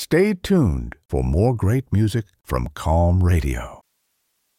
Stay tuned for more great music from Calm Radio.